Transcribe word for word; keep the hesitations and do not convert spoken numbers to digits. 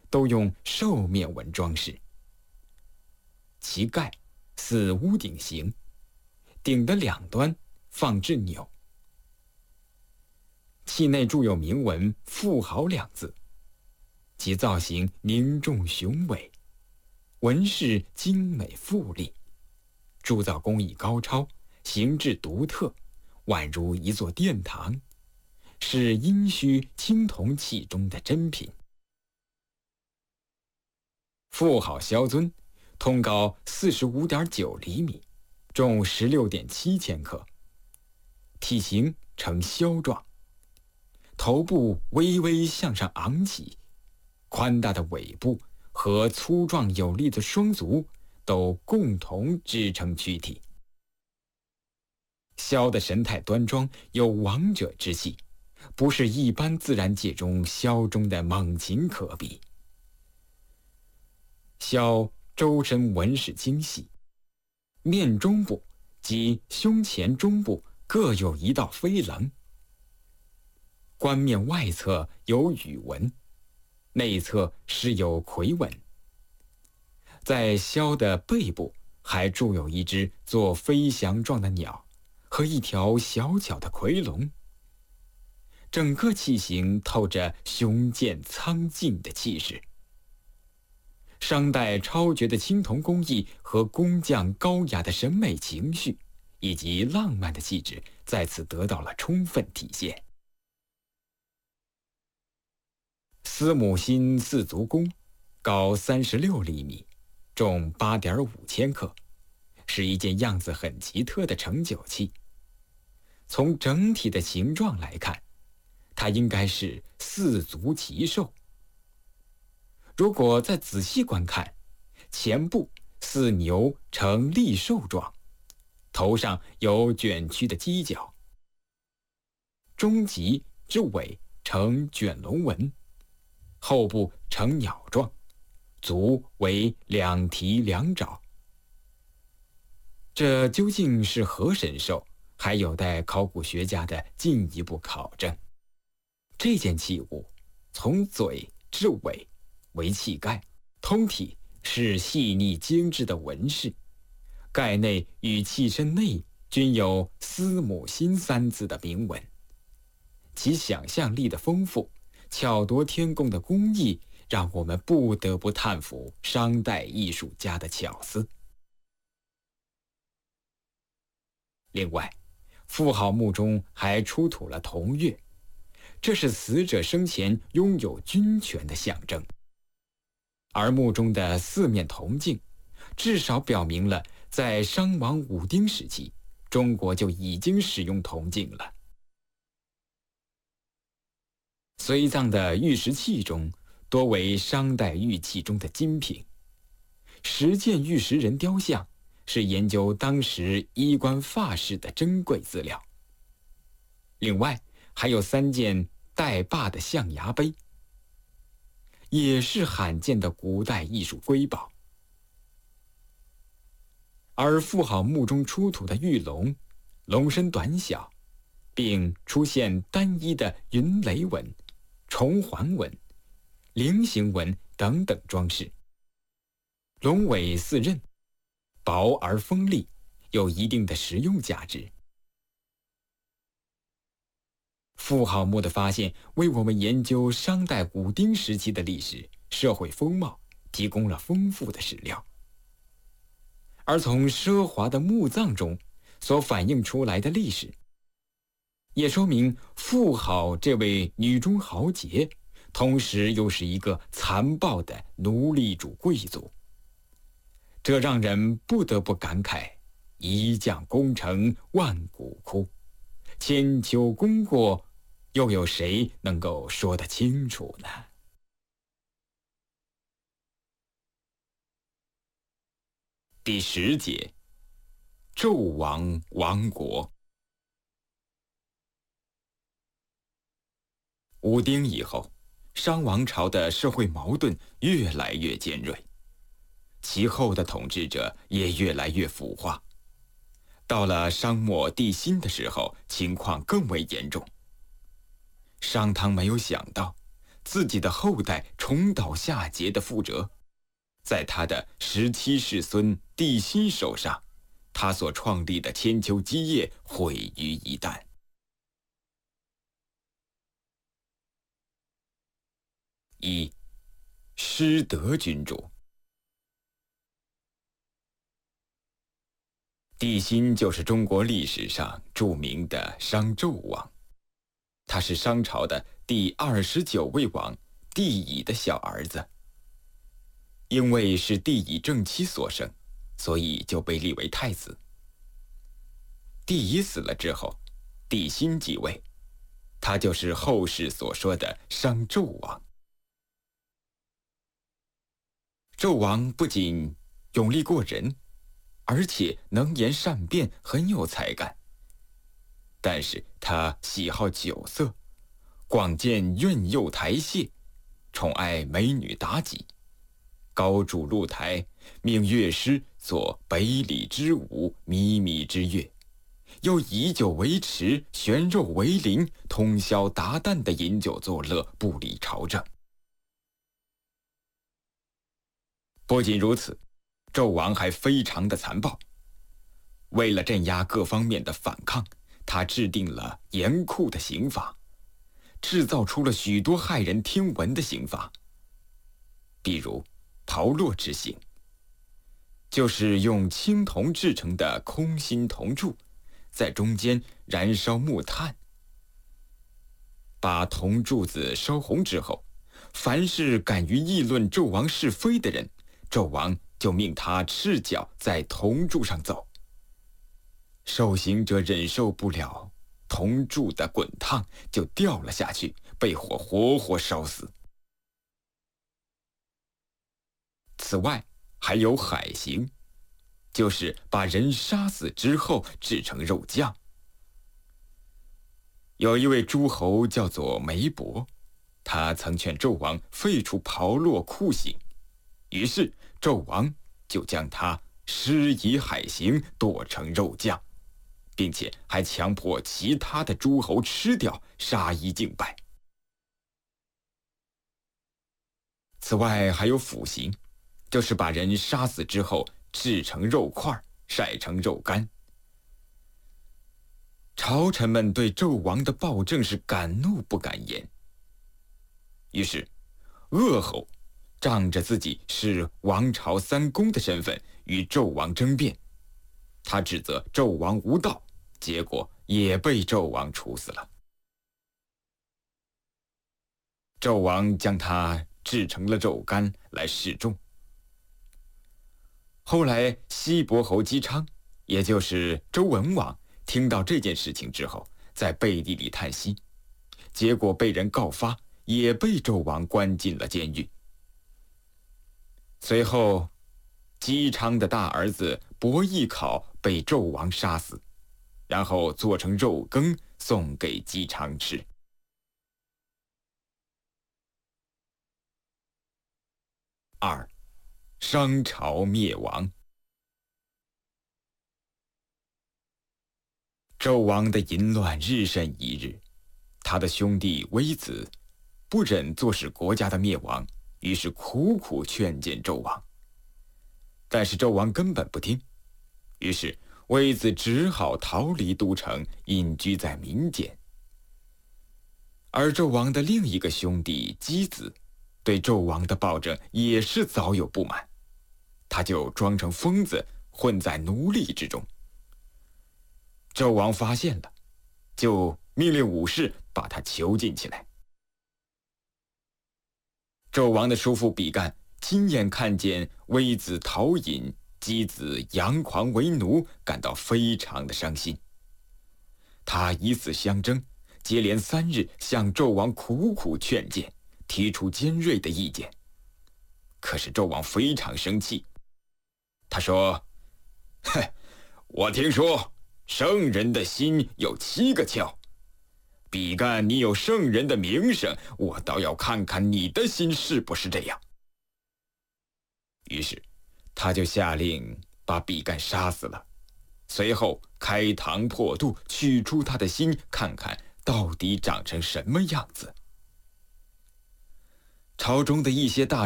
都用兽面纹装饰，其盖似屋顶形，顶的两端放置钮。器内铸有铭文“富豪”两字，其造型凝重雄伟，纹饰精美富丽，铸造工艺高超，形制独特，宛如一座殿堂，是殷墟青铜器中的珍品。富豪镶尊通高 四十五点九厘米，重 十六点七千克，体型呈枭状，头部微微向上昂起，宽大的尾部和粗壮有力的双足都共同支撑躯体。鸮的神态端庄，有王者之气，不是一般自然界中鸮中的猛禽可比。鸮周身纹饰精细，面中部及胸前中部各有一道飞棱，冠面外侧有羽纹，内侧是有魁纹。在鸮的背部还铸有一只做飞翔状的鸟和一条小巧的夔龙，整个器型透着雄健苍劲的气势。商代超绝的青铜工艺和工匠高雅的审美情绪以及浪漫的气质在此得到了充分体现。司母心四足弓高三十六厘米，重 八点五千克，是一件样子很奇特的盛酒器。从整体的形状来看，它应该是四足骑兽。如果再仔细观看，前部似牛呈立兽状，头上有卷曲的犄角，中脊之尾呈卷龙纹，后部呈鸟状，足为两蹄两爪。这究竟是何神兽，还有待考古学家的进一步考证。这件器物从嘴至尾为器盖，通体是细腻精致的纹饰，盖内与器身内均有司母心三字的铭文。其想象力的丰富，巧夺天工的工艺，让我们不得不叹服商代艺术家的巧思。另外，妇好墓中还出土了铜钺，这是死者生前拥有军权的象征。而墓中的四面铜镜，至少表明了在商王武丁时期，中国就已经使用铜镜了。随葬的玉石器中，多为商代玉器中的精品。十件玉石人雕像是研究当时衣冠发饰的珍贵资料。另外，还有三件带把的象牙杯，也是罕见的古代艺术瑰宝。而妇好墓中出土的玉龙，龙身短小，并出现单一的云雷纹、重环纹、菱形纹等等装饰。龙尾似刃，薄而锋利，有一定的实用价值。妇好墓的发现为我们研究商代武丁时期的历史、社会风貌提供了丰富的史料。而从奢华的墓葬中所反映出来的历史，也说明妇好这位女中豪杰，同时又是一个残暴的奴隶主贵族。这让人不得不感慨：一将功成万骨枯，千秋功过，又有谁能够说得清楚呢？第十节，纣王亡国。武丁以后，商王朝的社会矛盾越来越尖锐，其后的统治者也越来越腐化。到了商末帝辛的时候，情况更为严重。商汤没有想到， 自己的后代重蹈下桀的覆辙，在他的十七世孙帝辛手上，他所创立的千秋基业毁于一旦。一、失德君主。帝辛就是中国历史上著名的商纣王，他是商朝的第二十九位王帝乙的小儿子。因为是帝乙正妻所生，所以就被立为太子。帝乙死了之后，帝辛继位，他就是后世所说的商纣王。纣王不仅勇力过人，而且能言善辩，很有才干。但是他喜好酒色，广建苑囿台榭，宠爱美女妲己，高筑露台，命乐师作北里之舞，靡靡之乐，又以酒为池，悬肉为鳞，通宵达旦地饮酒作乐，不理朝政。不仅如此，纣王还非常的残暴。为了镇压各方面的反抗，他制定了严酷的刑法，制造出了许多骇人听闻的刑罚。比如炮烙之刑，就是用青铜制成的空心铜柱，在中间燃烧木炭，把铜柱子烧红之后，凡是敢于议论纣王是非的人，纣王就命他赤脚在铜柱上走。受刑者忍受不了铜柱的滚烫，就掉了下去，被火活活烧死。此外还有海刑，就是把人杀死之后制成肉酱。有一位诸侯叫做梅伯，他曾劝纣王废除炮烙酷刑，于是纣王就将他施以海刑，剁成肉酱，并且还强迫其他的诸侯吃掉，杀一儆百。此外还有腐刑，就是把人杀死之后制成肉块，晒成肉干。朝臣们对纣王的暴政是敢怒不敢言，于是鄂侯仗着自己是王朝三公的身份与纣王争辩，他指责纣王无道，结果也被纣王处死了。纣王将他制成了肉干来示众。后来西伯侯姬昌，也就是周文王，听到这件事情之后，在背地里叹息，结果被人告发，也被纣王关进了监狱。随后姬昌的大儿子伯邑考被纣王杀死，然后做成肉羹送给姬昌吃。二、商朝灭亡。纣王的淫乱日甚一日，他的兄弟微子不忍坐视国家的灭亡，于是苦苦劝谏纣王。但是纣王根本不听，于是微子只好逃离都城，隐居在民间。而纣王的另一个兄弟箕子对纣王的暴政也是早有不满，他就装成疯子，混在奴隶之中。纣王发现了，就命令武士把他囚禁起来。纣王的叔父比干亲眼看见微子逃隐，箕子佯狂为奴，感到非常的伤心。他以死相争，接连三日向纣王苦苦劝谏，提出尖锐的意见。可是纣王非常生气，他说：“哼，我听说圣人的心有七个窍，比干你有圣人的名声，我倒要看看你的心是不是这样。”于是他就下令把比干杀死了，随后开膛破肚，取出他的心，看看到底长成什么样子。 朝中的一些大